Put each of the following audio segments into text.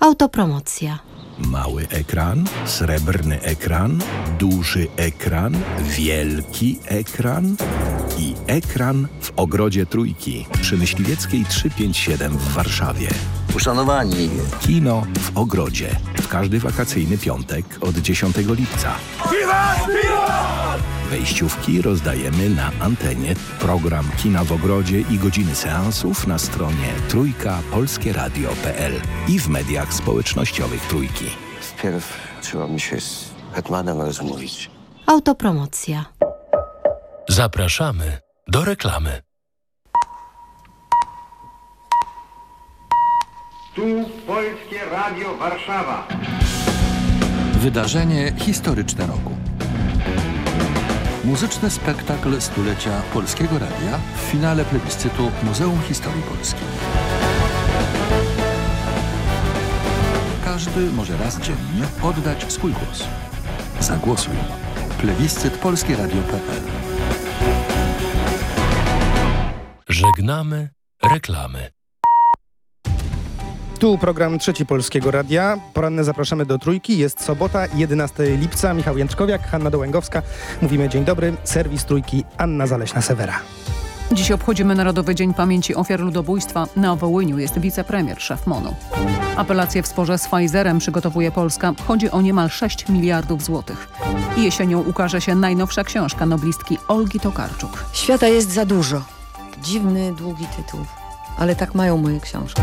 Autopromocja. Mały ekran, srebrny ekran, duży ekran, wielki ekran i ekran w Ogrodzie Trójki przy Myśliwieckiej 357 w Warszawie. Uszanowani. Kino w Ogrodzie. W każdy wakacyjny piątek od 10 lipca. Wejściówki rozdajemy na antenie. Program Kina w Ogrodzie i godziny seansów na stronie trójkapolskieradio.pl i w mediach społecznościowych Trójki. Wpierw trzeba mi się z hetmanem rozmówić. Autopromocja. Zapraszamy do reklamy. Tu Polskie Radio Warszawa. Wydarzenie historyczne roku. Muzyczny spektakl stulecia Polskiego Radia w finale plebiscytu Muzeum Historii Polski. Każdy może raz dziennie oddać swój głos. Zagłosuj. Plebiscyt polskieradio.pl. Żegnamy reklamy. Tu program Trzeci Polskiego Radia. Poranne zapraszamy do Trójki. Jest sobota, 11 lipca. Michał Jędrzkowiak, Hanna Dołęgowska. Mówimy dzień dobry. Serwis Trójki, Anna Zaleśna-Sewera. Dziś obchodzimy Narodowy Dzień Pamięci Ofiar Ludobójstwa. Na Wołyniu jest wicepremier, szef MON-u. Apelację w sporze z Pfizerem przygotowuje Polska. Chodzi o niemal 6 miliardów złotych. Jesienią ukaże się najnowsza książka noblistki Olgi Tokarczuk. Świata jest za dużo. Dziwny, długi tytuł. Ale tak mają moje książki.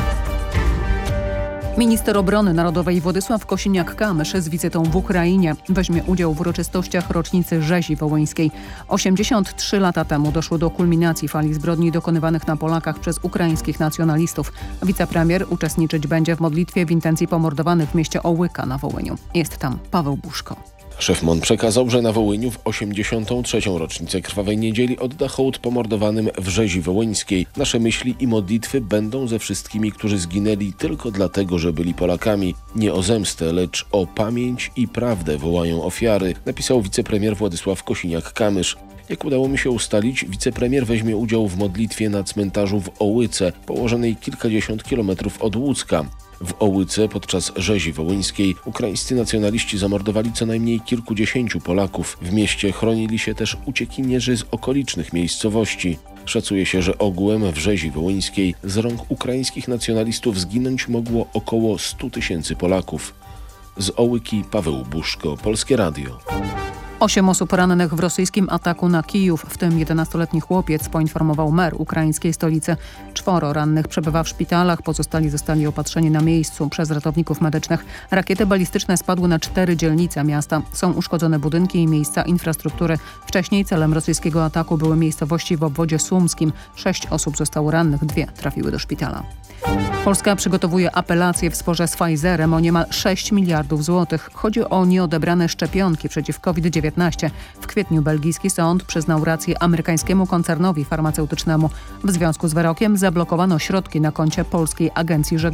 Minister Obrony Narodowej Władysław Kosiniak-Kamysz z wizytą w Ukrainie weźmie udział w uroczystościach rocznicy rzezi wołyńskiej. 83 lata temu doszło do kulminacji fali zbrodni dokonywanych na Polakach przez ukraińskich nacjonalistów. Wicepremier uczestniczyć będzie w modlitwie w intencji pomordowanych w mieście Ołyka na Wołyniu. Jest tam Paweł Buszko. Szef MON przekazał, że na Wołyniu w 83. rocznicę Krwawej Niedzieli odda hołd pomordowanym w rzezi wołyńskiej. Nasze myśli i modlitwy będą ze wszystkimi, którzy zginęli tylko dlatego, że byli Polakami. Nie o zemstę, lecz o pamięć i prawdę wołają ofiary, napisał wicepremier Władysław Kosiniak-Kamysz. Jak udało mi się ustalić, wicepremier weźmie udział w modlitwie na cmentarzu w Ołyce, położonej kilkadziesiąt kilometrów od Łódzka. W Ołyce podczas rzezi wołyńskiej ukraińscy nacjonaliści zamordowali co najmniej kilkudziesięciu Polaków. W mieście chronili się też uciekinierzy z okolicznych miejscowości. Szacuje się, że ogółem w rzezi wołyńskiej z rąk ukraińskich nacjonalistów zginąć mogło około 100 000 Polaków. Z Ołyki Paweł Buszko, Polskie Radio. 8 osób rannych w rosyjskim ataku na Kijów, w tym 11-letni chłopiec, poinformował mer ukraińskiej stolicy. 4 rannych przebywa w szpitalach, pozostali zostali opatrzeni na miejscu przez ratowników medycznych. Rakiety balistyczne spadły na 4 dzielnice miasta. Są uszkodzone budynki i miejsca infrastruktury. Wcześniej celem rosyjskiego ataku były miejscowości w obwodzie sumskim. 6 osób zostało rannych, 2 trafiły do szpitala. Polska przygotowuje apelację w sporze z Pfizerem o niemal 6 miliardów złotych. Chodzi o nieodebrane szczepionki przeciw COVID-19. W kwietniu belgijski sąd przyznał rację amerykańskiemu koncernowi farmaceutycznemu. W związku z wyrokiem zablokowano środki na koncie Polskiej Agencji Żeglugi